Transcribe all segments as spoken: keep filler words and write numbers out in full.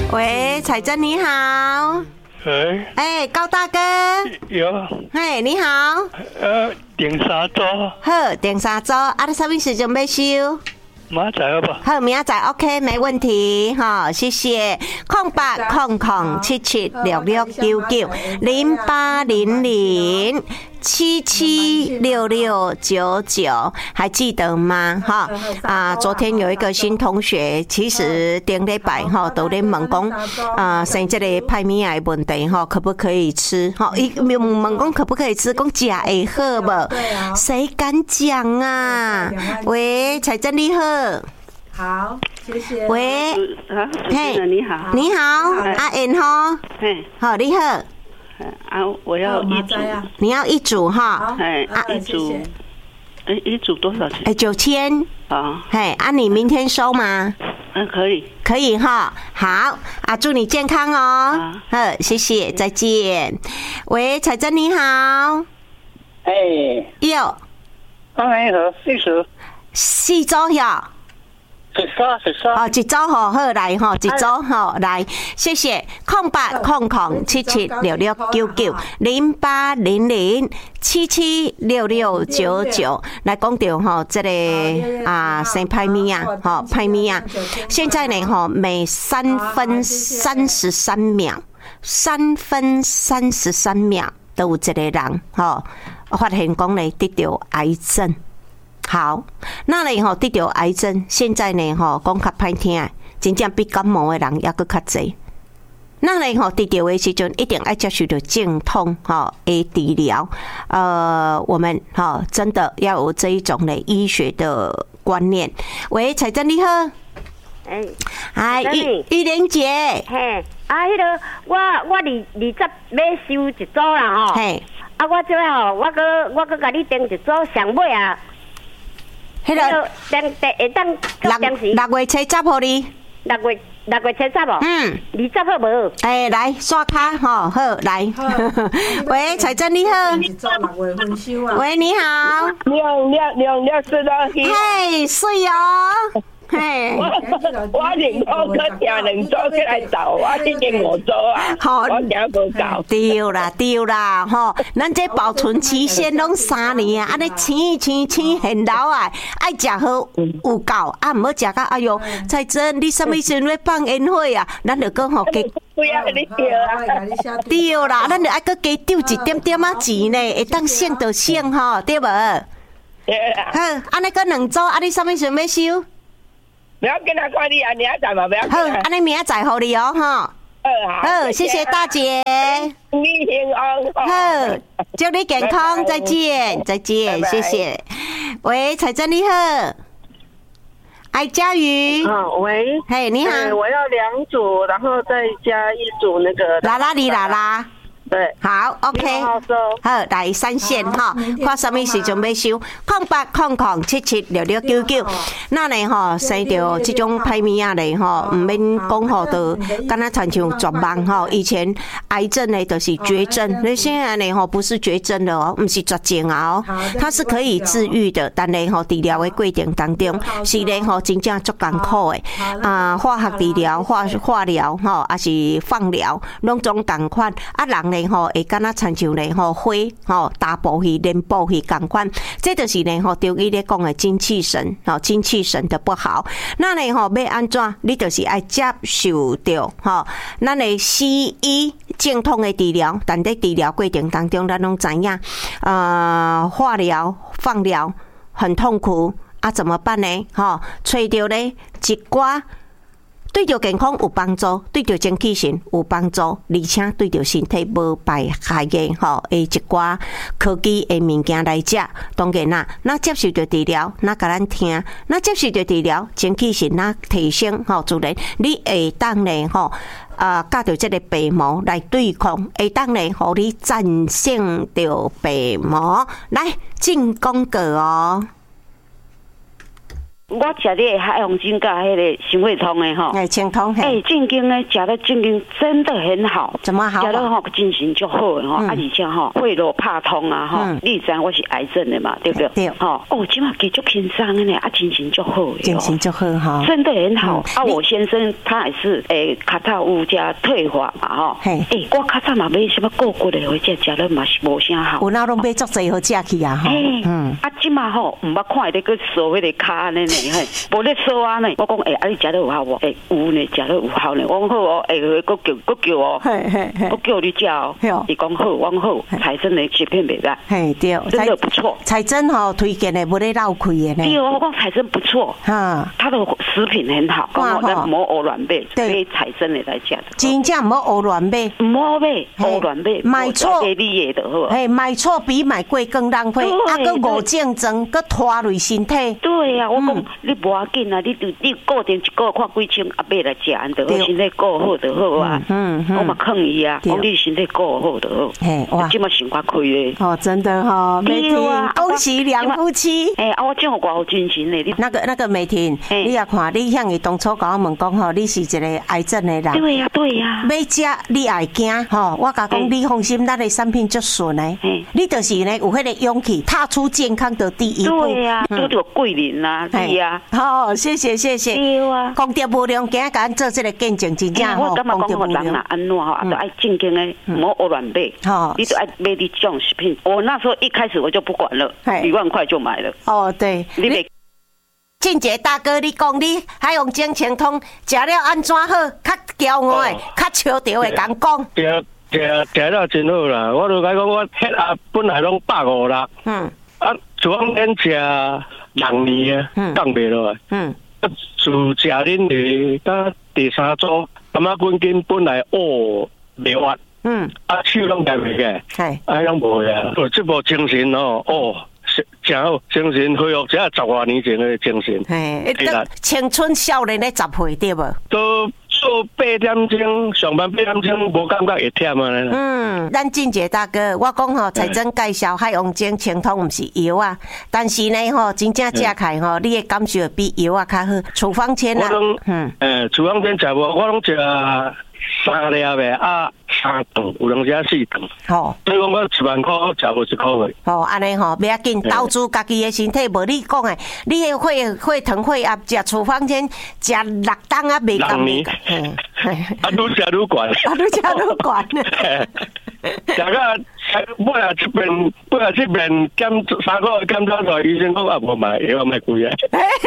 喂，彩珍你好。 喂， 哎，高大哥。 有。 嘿，你好。 呃，订三组。 好，订三组。啊，你什么时阵要收？ 明仔好不好？ 好，明仔载 OK， 没问题。好，谢谢。空八空空七七六六九九零八零零七七六六九九，还记得吗？哈啊，昨天有一个新同学，其实顶礼拜哈都在问讲啊，生这个派米的问题哈，可不可以吃？哈，伊问问讲可不可以吃？讲食会好不？谁敢讲啊？喂，彩珍你好。 好，谢谢。 喂， 嘿，你好， 你好，阿燕哈， 嘿， 好，你好， 啊，我要一组， 你要一组哈， 哎，啊，一组，哎，一组多少钱？ 哎，九千， 啊， 嘿，啊，你明天收吗？ 嗯，可以， 可以哈，好，啊，祝你健康哦，好，谢谢，再见。喂，彩珍你好， 哎， 有， 刚才和四十， 四组呀。 十三十三哦，一组吼好来吼，一组吼来，谢谢。空八空空七七六六九九零八零零七七六六九九，来讲到吼这个啊生派米啊，吼派米啊，现在呢吼每三分三十三秒，三分三十三秒都有一个人吼发现讲呢得到癌症。好，那呢吼得到癌症，现在呢吼讲较歹听，真正比感冒的人还佫较济。那呢吼得到的时阵，一定要接受到正统吼的治疗。呃，我们吼真的要有这一种的医学的观念。喂，彩珍你好。 哎， 哎，玉玉玲姐。 嘿，啊，迄、那个我我二二十要收一组啦吼。 嘿。 啊，我这吼，我搁我搁甲你订一组上尾啊。 迄个当当会当六六月七十号哩， 六月六月七十哦， 嗯， 二十号无？ 哎，来刷卡吼，好来。喂，彩珍你好。 六月份收啊。 喂，你好。 亮亮亮亮是啦。 嘿，水哦。嘿， 我我连我去订两组起来走，我已经五组啊，我订无够。 对啦对啦，吼，咱这保存期限拢三年啊，安尼青青青很老啊，爱食好有够，啊唔好食到哎哟，彩珍你什么时阵要放烟火啊？咱就讲吼加。 对啊，你对啊， 对啦，咱就爱搁加丢一点点仔钱呢，会当省就省吼，对无？ 对啦。 好，安尼搁两组，啊你什么时阵要收？ 不要跟他管你啊，明仔载嘛不要。 好，安尼明仔载互你哦，哈。好，谢谢大姐。 你平安。 好，祝你健康，再见，再见，谢谢。喂，彩珍你好，艾佳瑜。 啊，喂， 嘿，你好。 我要两组，然后再加一组那个。 啦啦哩啦啦。 对， 好 ，OK， 好，来三线哈，看什么时阵要收？空八空空七七六六九九，那呢吼，生到这种歹物仔嘞吼，唔免讲吼，都敢若亲像绝望吼。以前癌症呢都是绝症，那现在呢吼不是绝症了哦，唔是绝症啊哦，它是可以治愈的，但呢吼治疗的过程当中，是呢吼真正足艰苦的啊，化学治疗、化化疗吼，还是放疗，拢总共款啊，人呢。吼，会敢若亲像咧吼花吼大部去连部去共款，这就是咧吼中医咧讲的精气神吼精气神的不好。那咧吼要安怎？你就是爱接受到吼，咱的西医正统的治疗，但在治疗过程当中，咱拢知影，呃，化疗、放疗很痛苦啊，怎么办呢？吼，找到咧一寡。对着健康有帮助，对着精气神有帮助，而且对着身体无败害的吼，诶一寡科技的物件来食，当然啦，那接受着治疗，那甲咱听，那接受着治疗，精气神那提升吼，自然你会当呢吼，啊，甲着这个病魔来对抗，会当呢，互你战胜着病魔，来进广告哦。 我吃的海洋金甲迄个新会通的哈， 哎，清通嘿， 哎，正经的吃的正经真的很好， 怎么好？ 吃的吼精神就好的哈，啊而且哈胃都怕通啊哈，你知我是癌症的嘛，对不对？对，哈，哦，今嘛给足轻松的呢，啊精神就好的， 精神就好哈， 真的很好。啊，我先生他也是诶，卡塔乌加退化嘛哈，哎，我卡早嘛买什么过骨的，或者吃了嘛是无啥好。 有那拢买足济好食去啊哈， 嗯，啊今嘛吼，唔捌看得个所谓的卡安尼呢，嘿，无咧说啊呢，我讲诶，啊你食得有效无？诶，有呢，食得有效呢。我讲好哦，诶，佫叫佫叫哦，我叫你食哦。伊讲好，我讲好，彩珍的食片袂歹，嘿对，真的不错。 彩珍吼推荐的，无咧绕开的呢。 对，我讲彩珍不错，哈，它的食品很好，讲我唔好乌乱买，买彩珍的来食。 真正唔好乌乱买， 唔好买，乌乱买， 买错给你的就好。 嘿，买错比买贵更浪费，啊，佮无竞争，佮拖累身体。 对呀，我讲你无要紧啊，你就你固定一个看几千啊买来食，安就好，身体顾好就好啊。嗯嗯，我嘛抗议啊，讲你身体顾好就好。嘿，哇，今嘛想法开咧。 哦，真的哈，美婷，恭喜两夫妻。 哎，啊，我这么高精神咧。 那个那个美婷，你也看，你向伊当初甲我问讲吼，你是一个癌症的人。 对呀对呀。 要食你爱惊吼，我甲讲你放心，咱的产品足顺的。你就是呢有迄个勇气，踏出健康的第一步。 对呀，拄着贵人啊，对呀。 好，谢谢谢谢。 对啊。 功德无量，今仔甲咱做这个见证，真正吼， 功德无量。人啊安怎吼，啊都爱正经的，莫胡乱买。哦。你都爱买你这种食品。我那时候一开始我就不管了，一万块就买了。 哦，对。你别。俊杰大哥，你讲你海洋精清通食了安怎好？较骄傲的，较笑着的，敢讲？ 食食食了真好啦！我就甲讲，我血压本来拢百五啦。嗯。啊，昨天食六年啊，降袂落来。嗯。啊，自食恁的，甲第三组，感觉本筋本来哦袂滑。嗯。啊，手拢抬袂起来。系。啊，拢无呀。这部精神哦，哦。真好，精神恢复，这十多年前的精神。 嘿，青春少年的十岁对无？ 都做八点钟上班，八点钟无感觉会忝啊。 嗯，咱俊杰大哥，我讲吼，才真介绍海洋精清通，唔是药啊，但是呢吼，真正食开吼，你的感受会比药啊较好。处方签啊， 嗯，诶，处方签食无，我拢食三粒的啊。三顿，有两只四顿。吼，所以讲我一万块食无一块的。 哦，安尼吼，不要紧，投资家己的身体，无你讲的，你的血血糖血压食处方签，食六档啊，未够未够。 啊，愈食愈悬。 啊，愈食愈悬。 食到本来这边本来这边检三个检查出来，医生讲啊无买，药买贵啊。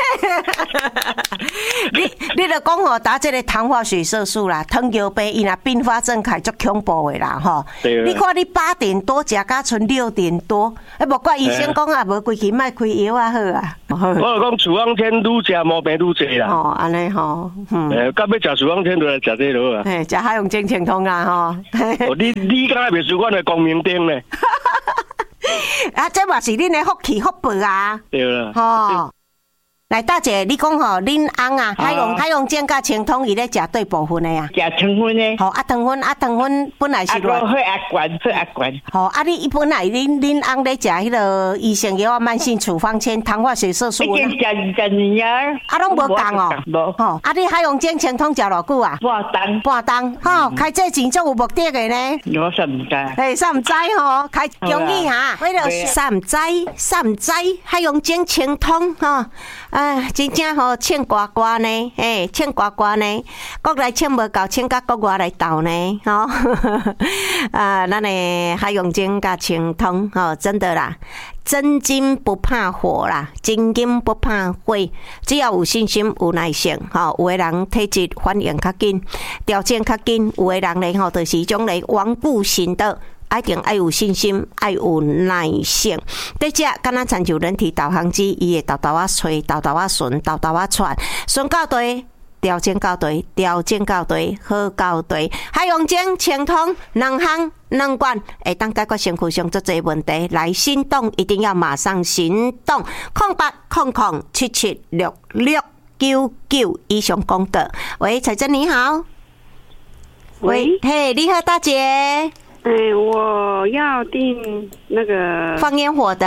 你你著讲吼，打这个糖化血色素啦，糖尿病伊若并发症开足恐怖的啦吼。你看你八点多食到剩六点多，哎，无怪医生讲啊，无规气卖开药啊好啊。 我讲处方签愈食毛病愈侪啦。 哦，安尼吼， 嗯，诶，到要食处方签就来食这落啊。 嘿，食海洋精清通啊吼。 哦，你你敢若袂输阮的光明灯呢？ 啊，这嘛是恁的福气福报啊。 对啦。 吼。来，大姐，你讲吼，恁翁啊，海洋海洋精甲清通，伊咧食对部分的啊？ 食糖分的。 吼，啊糖分啊糖分本来是乱。啊，血压悬，血压悬。 吼，啊你本来恁恁翁咧食迄个医生药啊，慢性处方签、糖化血色素。 已经食二十年啊。 啊，拢无共哦。无。吼，啊你海洋精清通食偌久啊？ 半冬。 半冬。吼，开这钱足有目的的呢。 我煞唔知。 嘿，煞唔知吼，开恭喜哈，为了煞唔知，煞唔知海洋精清通吼。啊，真正吼欠呱呱呢，诶，欠呱呱呢，国内欠无够，欠甲国外来斗呢，吼、哦，啊，咱的海洋精甲清通，吼、哦，真的啦，真金不怕火啦，真金不怕火，只要有信心、有耐性，吼、哦，有的人体质反应较紧，调整较紧，有的人咧吼，就是种咧顽固性的。一定爱有信心，爱有耐性。第只，敢若亲像人体导航机，伊会豆豆啊吹，豆豆啊顺，豆豆啊窜，顺到对，调整到对，调整到对，好到对。海洋精清通两项两罐，会当解决身躯上足侪问题。来行动，一定要马上行动。空八空空七七六六九九以上功德。喂，彩珍你好。喂，嘿，你好，大姐。 哎，我要订那个放烟火的。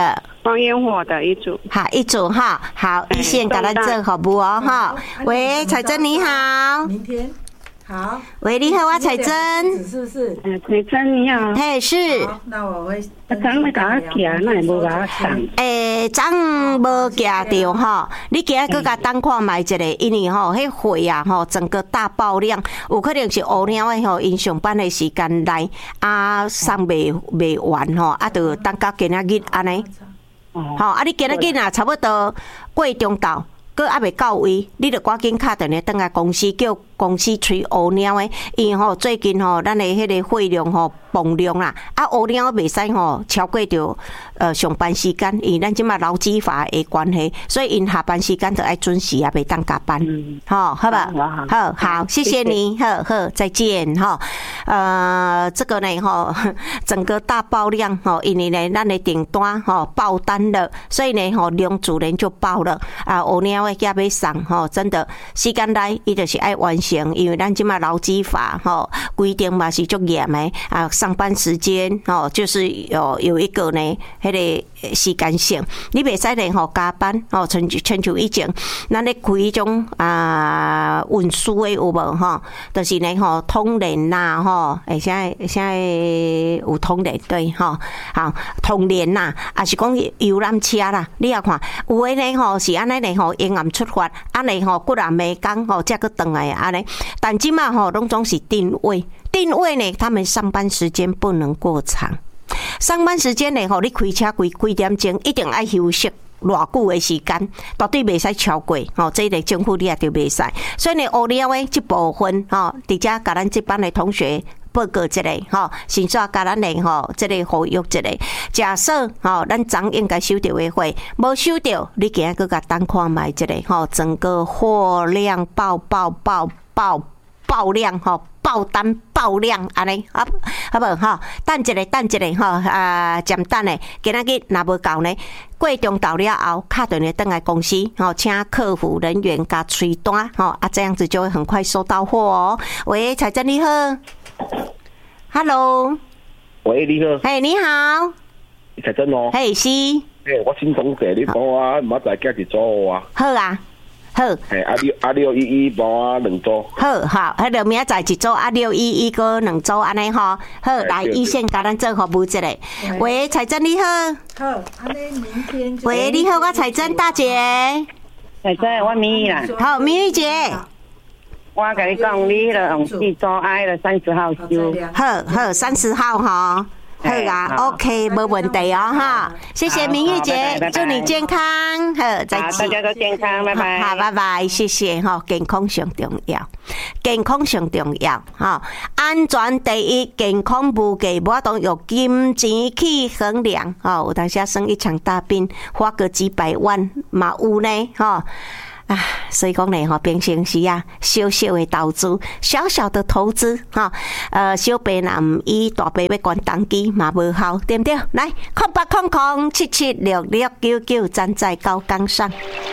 放烟火的一组。 好，一组哈，好，一线给咱做服务哦哈。喂，彩珍你好。 明天。好， 喂，你好，我彩珍， 是不是？嗯，彩珍你好， 嘿，是。 那我会。 昨昏你甲我寄，那也无甲我送。 诶，昨无寄到吼，你今仔搁甲等看卖一下，因为吼，迄货啊吼，整个大爆量，有可能是乌鸟诶吼，因上班诶时间来啊，送未未完吼，啊，就等到今仔日安尼。吼，啊，你今仔日啊，差不多过中昼。佮还未到位，你着赶紧敲电话转来公司，叫公司催乌鸟诶。因为吼最近吼，咱诶迄个货量吼崩量啦，啊乌鸟袂使吼超过着呃上班时间，因为咱即马劳基法诶关系，所以因下班时间着爱准时啊，袂当加班。好，好吧，好好，谢谢你，好好，再见哈。呃，这个呢吼，整个大爆量吼，因为呢咱诶订单吼爆单了，所以呢吼量自然就爆了啊乌鸟。也要送吼，真的时间内伊就是爱完成，因为咱即马劳基法吼规定嘛是足严的啊，上班时间吼就是有有一个呢，迄个时间性，你袂使咧吼加班吼，亲亲像以前咱咧开迄种啊运输的有无吼，就是呢吼通联呐吼，诶现在现在有通联对吼，好通联呐，啊是讲游览车啦，你也看有诶呢吼是安尼咧吼。暗出发，安尼吼，骨啊暝工吼，才个转来安尼。但即马吼，拢总是定位，定位呢，他们上班时间不能过长。上班时间呢，吼，你开车几几点钟，一定爱休息。偌久的时间，绝对袂使超过吼，这个政府你也就袂使。所以呢，乌鸟的这部分吼，直接甲咱这班的同学。报告一下吼，先说甲咱的吼，这个呼吁一下。假设吼，咱昨应该收到的货，无收到，你今仔搁甲等看卖一下吼，整个货量爆爆爆爆爆量吼，爆单爆量安尼，好，好无吼？等一下，等一下吼，啊，暂等的，今仔日若无够呢，过中到了后，敲电话转来公司吼，请客服人员甲催单吼，啊，这样子就会很快收到货哦。喂，彩珍你好。Hello， 喂，你好。 嘿，你好。 彩珍哦。 嘿，是。 嘿，我先讲者，你帮我唔好再加一组啊。 好啊，好。 嘿，阿六阿六一一帮我两组。 好好，迄个明仔载一组，阿六一一个两组安尼吼。好，来一线甲咱做服务一下。喂，彩珍你好。 好，安尼明天。 喂，你好，我彩珍大姐。 彩珍，我米玉啦。 好，米玉姐。 我跟你讲，你了用四组爱了三十号收。 好好，三十号哈。好啊 ，OK， 没问题哦哈。谢谢明玉姐，祝你健康。好，再见。 大家都健康，拜拜。 好，拜拜，谢谢哈。健康上重要，健康上重要哈。安全第一，健康无价，无法度用金钱去衡量。哦，有当时生一场大病，花个几百万嘛有呢哈。啊，所以讲呢，哈，平常时啊，小小的投资，小小的投资，哈，呃，小白若唔以大白要管当机嘛无效，对不对？来，空八空空七七六六九九，站在高岗上。